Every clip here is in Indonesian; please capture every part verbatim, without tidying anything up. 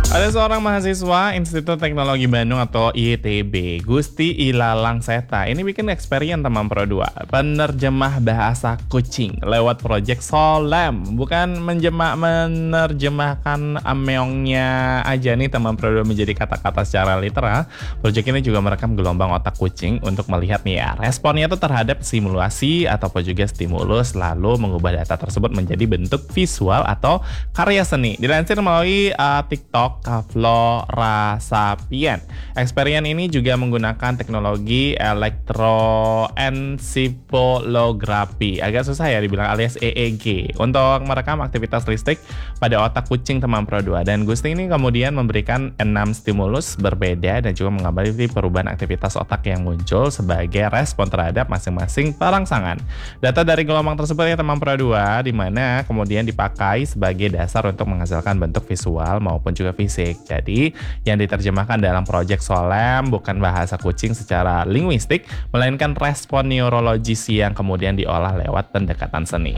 Ada seorang mahasiswa Institut Teknologi Bandung atau I T B, Gusti Ilalang Seta. Ini bikin experience teman Pro dua, penerjemah bahasa kucing lewat project Solem. Bukan menjema menerjemahkan ameongnya aja nih teman Pro dua menjadi kata-kata secara literal. Project ini juga merekam gelombang otak kucing untuk melihat nih ya, responnya itu terhadap simulasi ataupun juga stimulus, lalu mengubah data tersebut menjadi bentuk visual atau karya seni. Dilansir melalui uh, TikTok Flora Sapien. Experience ini juga menggunakan teknologi elektroensephalography. Agak susah ya dibilang, alias E E G, untuk merekam aktivitas listrik pada otak kucing teman Pro dua. Dan Gusti ini kemudian memberikan enam stimulus berbeda dan juga mengamati perubahan aktivitas otak yang muncul sebagai respon terhadap masing-masing perangsangan. Data dari gelombang tersebut ya teman Pro dua, di mana kemudian dipakai sebagai dasar untuk menghasilkan bentuk visual maupun juga fisik. Jadi, yang diterjemahkan dalam proyek Solem bukan bahasa kucing secara linguistik, melainkan respon neurologis yang kemudian diolah lewat pendekatan seni.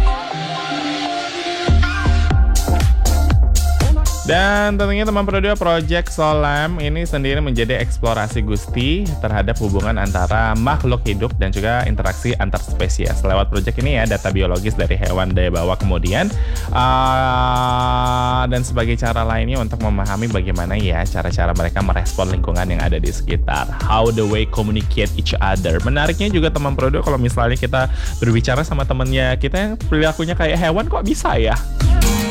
Dan tentunya teman Pro dua, Project Solem ini sendiri menjadi eksplorasi Gusti terhadap hubungan antara makhluk hidup dan juga interaksi antar spesies. Lewat project ini ya, data biologis dari hewan daya bawa kemudian uh, dan sebagai cara lainnya untuk memahami bagaimana ya cara-cara mereka merespon lingkungan yang ada di sekitar. How the way communicate each other. Menariknya juga teman Pro dua, kalau misalnya kita berbicara sama temennya kita yang perilakunya kayak hewan, kok bisa ya?